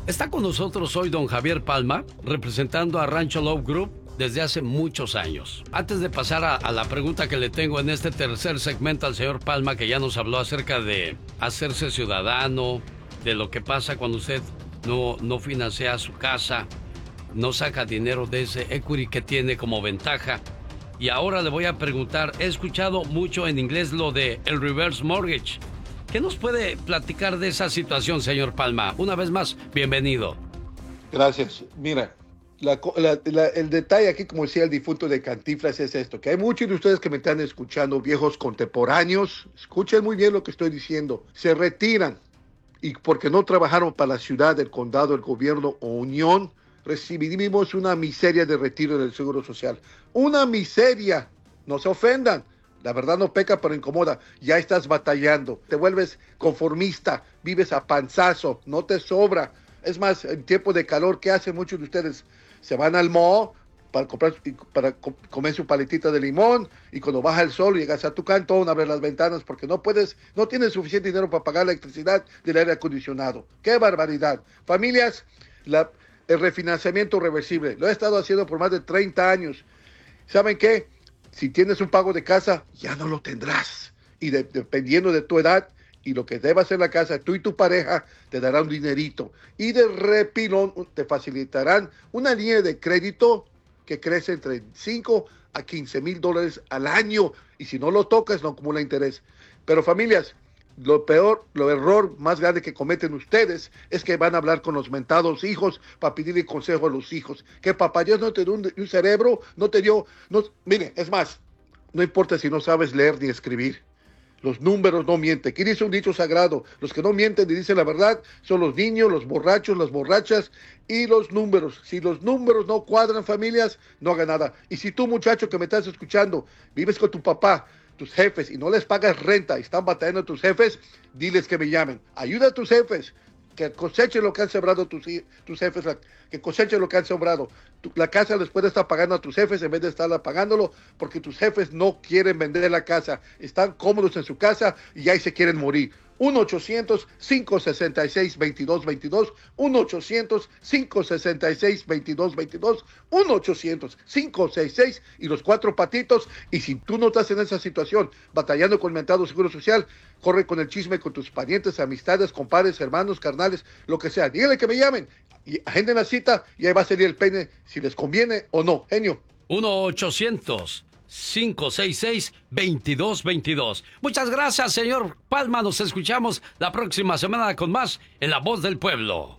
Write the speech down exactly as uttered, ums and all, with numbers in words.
Está con nosotros hoy don Javier Palma, representando a Rancho Love Group desde hace muchos años. Antes de pasar a, a la pregunta que le tengo en este tercer segmento al señor Palma, que ya nos habló acerca de hacerse ciudadano, de lo que pasa cuando usted no, no financia su casa, no saca dinero de ese equity que tiene como ventaja. Y ahora le voy a preguntar, he escuchado mucho en inglés lo de el reverse mortgage. ¿Qué nos puede platicar de esa situación, señor Palma? Una vez más, bienvenido. Gracias. Mira, la, la, la, el detalle aquí, como decía el difunto de Cantinflas, es esto, que hay muchos de ustedes que me están escuchando, viejos contemporáneos, escuchen muy bien lo que estoy diciendo, se retiran y porque no trabajaron para la ciudad, el condado, el gobierno o unión, recibimos una miseria de retiro del Seguro Social. Una miseria, no se ofendan. La verdad no peca, pero incomoda. Ya estás batallando, te vuelves conformista, vives a panzazo, no te sobra. Es más, en tiempo de calor, ¿qué hacen muchos de ustedes? Se van al mall para comprar, para comer su paletita de limón y cuando baja el sol llegas a tu cantón, abres las ventanas porque no puedes, no tienes suficiente dinero para pagar la electricidad del aire acondicionado. ¡Qué barbaridad! Familias, la, el refinanciamiento reversible, lo he estado haciendo por más de treinta años. ¿Saben qué? Si tienes un pago de casa, ya no lo tendrás. Y de, dependiendo de tu edad y lo que debas en la casa, tú y tu pareja te darán un dinerito. Y de repilón te facilitarán una línea de crédito que crece entre cinco a quince mil dólares al año. Y si no lo tocas, no acumula interés. Pero familias, lo peor, lo error más grande que cometen ustedes es que van a hablar con los mentados hijos para pedirle consejo a los hijos. Que papá Dios no te dio un, un cerebro, no te dio... No, mire, es más, no importa si no sabes leer ni escribir. Los números no mienten. ¿Qué dice un dicho sagrado? Los que no mienten y dicen la verdad son los niños, los borrachos, las borrachas y los números. Si los números no cuadran, familias, no haga nada. Y si tú, muchacho que me estás escuchando, vives con tu papá, tus jefes y no les pagas renta y están batallando a tus jefes, diles que me llamen. Ayuda a tus jefes, que cosechen lo que han sembrado tus, tus jefes, que cosechen lo que han sembrado. Tu, la casa les puede estar pagando a tus jefes en vez de estarla pagándolo porque tus jefes no quieren vender la casa. Están cómodos en su casa y ahí se quieren morir. uno ochocientos, cinco seis seis, dos dos dos dos, uno ochocientos, cinco seis seis, dos dos dos dos, uno ochocientos, cinco seis seis y los cuatro patitos. Y si tú no estás en esa situación, batallando con el mentado Seguro Social, corre con el chisme con tus parientes, amistades, compadres, hermanos, carnales, lo que sea. Díganle que me llamen y agenden la cita y ahí va a salir el peine si les conviene o no. Genio. uno ochocientos, cinco seis seis, dos dos dos dos. Muchas gracias, señor Palma. Nos escuchamos la próxima semana con más en La Voz del Pueblo.